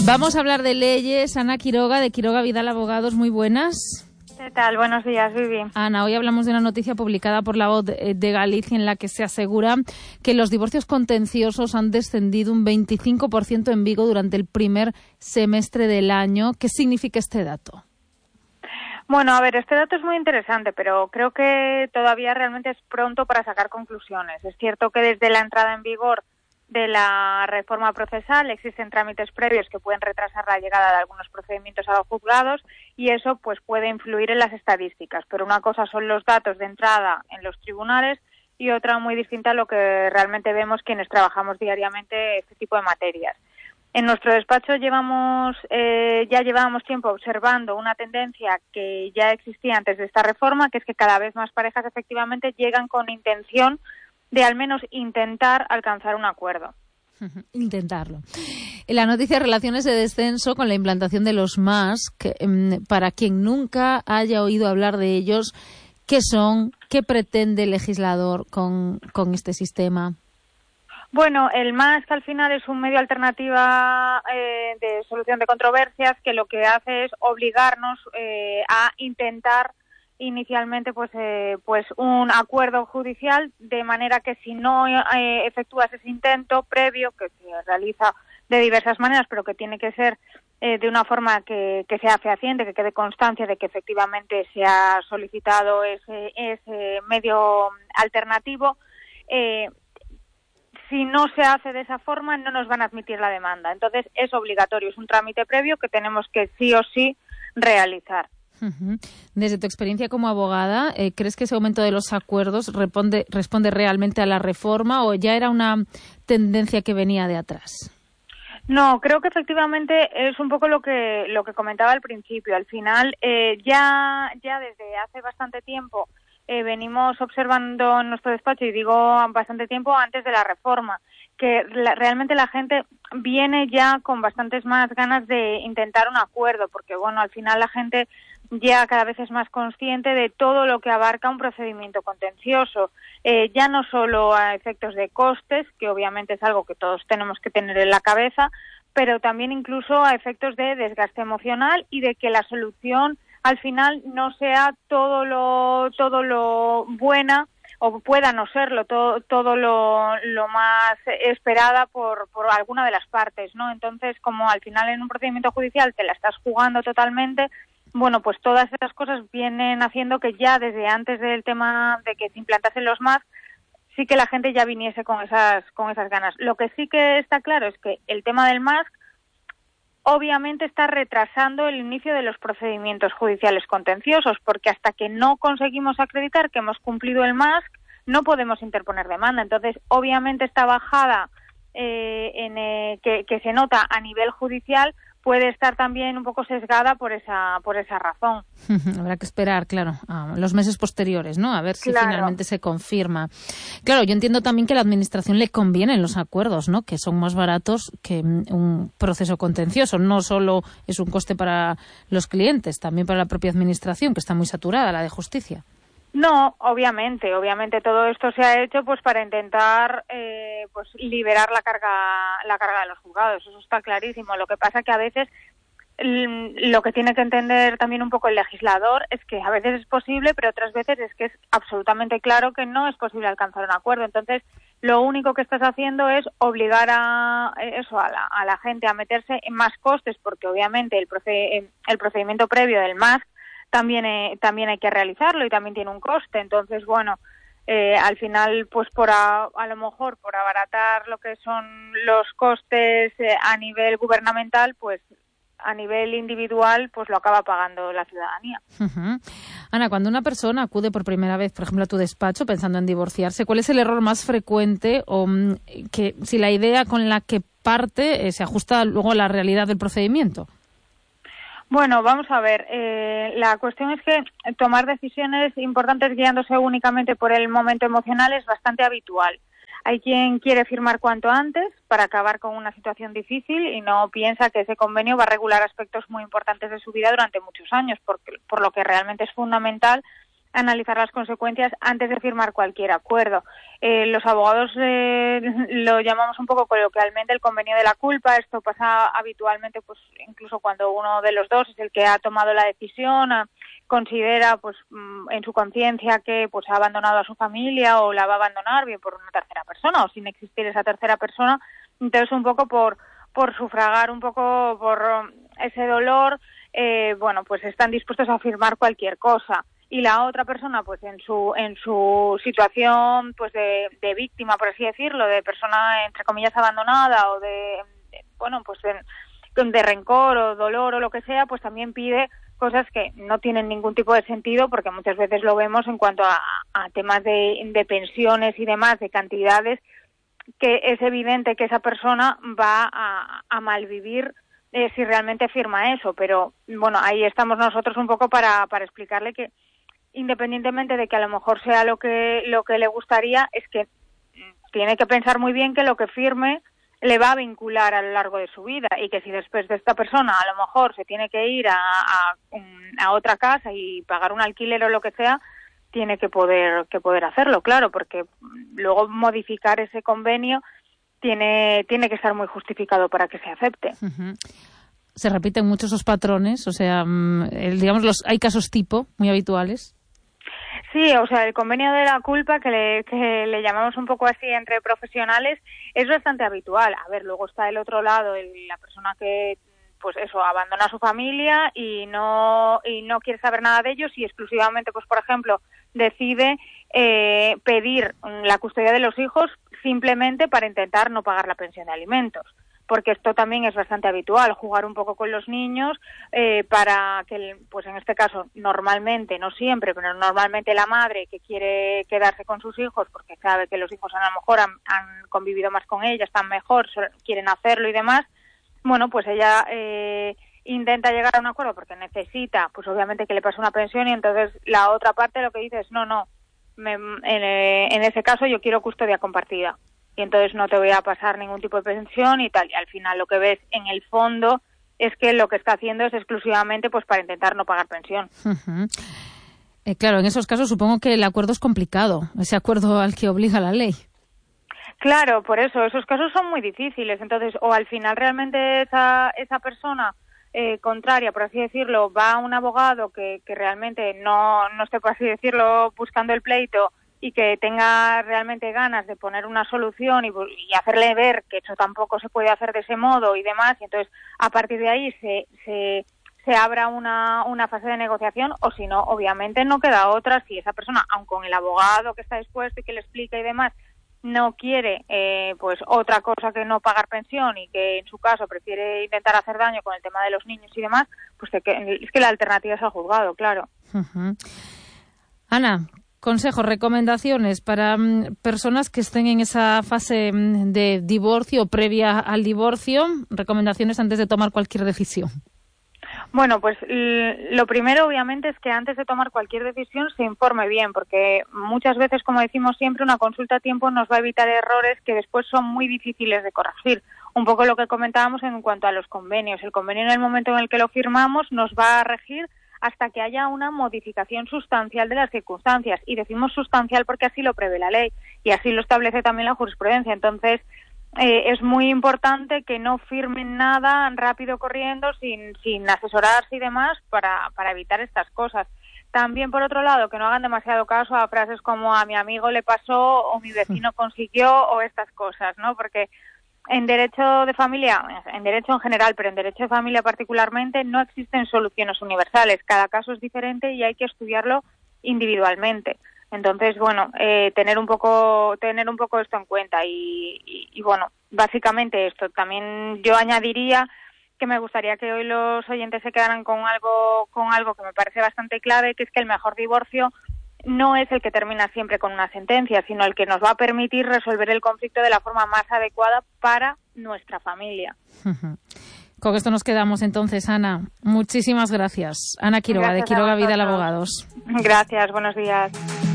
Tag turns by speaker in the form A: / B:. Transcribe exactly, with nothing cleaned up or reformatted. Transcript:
A: Vamos a hablar de leyes. Ana Quiroga, de Quiroga Vidal Abogados, muy buenas.
B: ¿Qué tal? Buenos días, Vivi.
A: Ana, hoy hablamos de una noticia publicada por La Voz de Galicia en la que se asegura que los divorcios contenciosos han descendido un veinticinco por ciento en Vigo durante el primer semestre del año. ¿Qué significa este dato?
B: Bueno, a ver, este dato es muy interesante, pero creo que todavía realmente es pronto para sacar conclusiones. Es cierto que desde la entrada en vigor de la reforma procesal existen trámites previos que pueden retrasar la llegada de algunos procedimientos a los juzgados y eso pues puede influir en las estadísticas. Pero una cosa son los datos de entrada en los tribunales y otra muy distinta a lo que realmente vemos quienes trabajamos diariamente este tipo de materias. En nuestro despacho llevamos eh, ya llevábamos tiempo observando una tendencia que ya existía antes de esta reforma, que es que cada vez más parejas efectivamente llegan con intención de al menos intentar alcanzar un acuerdo.
A: Intentarlo. La noticia relaciona ese descenso con la implantación de los M A S, que, para quien nunca haya oído hablar de ellos, ¿qué son? ¿Qué pretende el legislador con, con este sistema?
B: Bueno, el M A S que al final es un medio alternativa eh, de solución de controversias que lo que hace es obligarnos eh, a intentar inicialmente pues eh, pues un acuerdo judicial, de manera que si no eh, efectúas ese intento previo, que se realiza de diversas maneras, pero que tiene que ser eh, de una forma que, que sea fehaciente, que quede constancia de que efectivamente se ha solicitado ese, ese medio alternativo, eh, si no se hace de esa forma no nos van a admitir la demanda. Entonces es obligatorio, es un trámite previo que tenemos que sí o sí realizar.
A: Desde tu experiencia como abogada, eh, ¿crees que ese aumento de los acuerdos responde, responde realmente a la reforma o ya era una tendencia que venía de atrás?
B: No, creo que efectivamente es un poco lo que lo que comentaba al principio. Al final, eh, ya ya desde hace bastante tiempo eh, venimos observando en nuestro despacho, y digo bastante tiempo antes de la reforma, que la, realmente la gente viene ya con bastantes más ganas de intentar un acuerdo, porque bueno, al final la gente ya cada vez es más consciente de todo lo que abarca un procedimiento contencioso, eh, ya no solo a efectos de costes, que obviamente es algo que todos tenemos que tener en la cabeza, pero también incluso a efectos de desgaste emocional y de que la solución al final no sea todo lo todo lo buena o pueda no serlo todo todo lo, lo más esperada por por alguna de las partes, ¿no? Entonces, como al final en un procedimiento judicial te la estás jugando totalmente, bueno, pues todas esas cosas vienen haciendo que ya desde antes del tema de que se implantasen los M A S, sí que la gente ya viniese con esas con esas ganas. Lo que sí que está claro es que el tema del M A S obviamente está retrasando el inicio de los procedimientos judiciales contenciosos, porque hasta que no conseguimos acreditar que hemos cumplido el M A S, no podemos interponer demanda. Entonces, obviamente esta bajada eh, en, eh, que, que se nota a nivel judicial puede estar también un poco sesgada por esa por esa razón.
A: Habrá que esperar, claro, a los meses posteriores, ¿no? A ver si
B: claro.
A: finalmente se confirma. Claro, yo entiendo también que a la Administración le convienen los acuerdos, ¿no? Que son más baratos que un proceso contencioso. No solo es un coste para los clientes, también para la propia Administración, que está muy saturada, la de justicia.
B: No, obviamente, obviamente todo esto se ha hecho pues para intentar eh, pues liberar la carga la carga de los juzgados, eso está clarísimo. Lo que pasa que a veces lo que tiene que entender también un poco el legislador es que a veces es posible, pero otras veces es que es absolutamente claro que no es posible alcanzar un acuerdo. Entonces, lo único que estás haciendo es obligar a eso a la, a la gente a meterse en más costes, porque obviamente el, proced- el procedimiento previo del M A S también eh, también hay que realizarlo y también tiene un coste. Entonces, bueno, eh, al final, pues por a, a lo mejor por abaratar lo que son los costes eh, a nivel gubernamental, pues a nivel individual, pues lo acaba pagando la ciudadanía.
A: Uh-huh. Ana, cuando una persona acude por primera vez, por ejemplo, a tu despacho pensando en divorciarse, ¿cuál es el error más frecuente o que si la idea con la que parte eh, se ajusta luego a la realidad del procedimiento?
B: Bueno, vamos a ver, eh, la cuestión es que tomar decisiones importantes guiándose únicamente por el momento emocional es bastante habitual. Hay quien quiere firmar cuanto antes para acabar con una situación difícil y no piensa que ese convenio va a regular aspectos muy importantes de su vida durante muchos años, porque, por lo que realmente es fundamental analizar las consecuencias antes de firmar cualquier acuerdo. Eh, los abogados eh, lo llamamos un poco coloquialmente el convenio de la culpa. Esto pasa habitualmente, pues incluso cuando uno de los dos es el que ha tomado la decisión, a, considera pues en su conciencia que pues ha abandonado a su familia o la va a abandonar bien por una tercera persona o sin existir esa tercera persona. Entonces un poco por por sufragar un poco por ese dolor, eh, bueno, pues están dispuestos a firmar cualquier cosa. Y la otra persona, pues en su en su situación pues de, de víctima, por así decirlo, de persona entre comillas abandonada o de, de bueno, pues de, de rencor o dolor o lo que sea, pues también pide cosas que no tienen ningún tipo de sentido, porque muchas veces lo vemos en cuanto a, a temas de, de pensiones y demás, de cantidades, que es evidente que esa persona va a, a malvivir eh, si realmente firma eso. Pero bueno, ahí estamos nosotros un poco para, para explicarle que independientemente de que a lo mejor sea lo que lo que le gustaría, es que tiene que pensar muy bien que lo que firme le va a vincular a lo largo de su vida, y que si después de esta persona a lo mejor se tiene que ir a, a, a otra casa y pagar un alquiler o lo que sea, tiene que poder que poder hacerlo, claro, porque luego modificar ese convenio tiene tiene que estar muy justificado para que se acepte.
A: Uh-huh. Se repiten muchos esos patrones, o sea, el, digamos, los hay casos tipo muy habituales.
B: Sí, o sea, el convenio de la culpa, que le, que le llamamos un poco así entre profesionales, es bastante habitual. A ver, luego está el otro lado, el, la persona que, pues eso, abandona a su familia y no y no quiere saber nada de ellos y exclusivamente, pues por ejemplo, decide eh, pedir la custodia de los hijos simplemente para intentar no pagar la pensión de alimentos. Porque esto también es bastante habitual, jugar un poco con los niños eh, para que, pues en este caso, normalmente, no siempre, pero normalmente la madre que quiere quedarse con sus hijos porque sabe que los hijos a lo mejor han, han convivido más con ella, están mejor, quieren hacerlo y demás, bueno, pues ella eh, intenta llegar a un acuerdo porque necesita, pues obviamente que le pase una pensión, y entonces la otra parte lo que dice es, no, no, me, en, en ese caso yo quiero custodia compartida. Y entonces no te voy a pasar ningún tipo de pensión y tal. Y al final lo que ves en el fondo es que lo que está haciendo es exclusivamente pues para intentar no pagar pensión.
A: Uh-huh. Eh, claro, en esos casos supongo que el acuerdo es complicado, ese acuerdo al que obliga la ley.
B: Claro, por eso, esos casos son muy difíciles. Entonces, o al final realmente esa, esa persona eh, contraria, por así decirlo, va a un abogado que, que realmente no, no esté, por así decirlo, buscando el pleito, y que tenga realmente ganas de poner una solución y, y hacerle ver que eso tampoco se puede hacer de ese modo y demás, y entonces a partir de ahí se se, se abra una, una fase de negociación, o si no, obviamente no queda otra. Si esa persona, aun con el abogado que está dispuesto y que le explica y demás, no quiere eh, pues otra cosa que no pagar pensión, y que en su caso prefiere intentar hacer daño con el tema de los niños y demás, pues que, es que la alternativa es al juzgado, claro.
A: Uh-huh. Ana, consejos, recomendaciones para um, personas que estén en esa fase um, de divorcio o previa al divorcio, recomendaciones antes de tomar cualquier decisión.
B: Bueno, pues lo primero obviamente es que antes de tomar cualquier decisión se informe bien, porque muchas veces, como decimos siempre, una consulta a tiempo nos va a evitar errores que después son muy difíciles de corregir. Un poco lo que comentábamos en cuanto a los convenios. El convenio, en el momento en el que lo firmamos, nos va a regir hasta que haya una modificación sustancial de las circunstancias. Y decimos sustancial porque así lo prevé la ley y así lo establece también la jurisprudencia. Entonces, eh, es muy importante que no firmen nada rápido corriendo, sin, sin asesorarse y demás, para, para evitar estas cosas. También, por otro lado, que no hagan demasiado caso a frases como a mi amigo le pasó o mi vecino consiguió o estas cosas, ¿no? Porque en derecho de familia, en derecho en general, pero en derecho de familia particularmente, no existen soluciones universales. Cada caso es diferente y hay que estudiarlo individualmente. Entonces, bueno, eh, tener un poco tener un poco esto en cuenta y, y, y, bueno, básicamente esto. También yo añadiría que me gustaría que hoy los oyentes se quedaran con algo con algo que me parece bastante clave, que es que el mejor divorcio no es el que termina siempre con una sentencia, sino el que nos va a permitir resolver el conflicto de la forma más adecuada para nuestra familia.
A: Uh-huh. Con esto nos quedamos entonces, Ana. Muchísimas gracias. Ana Quiroga,
B: gracias
A: de Quiroga Vidal Abogados.
B: Gracias, buenos días.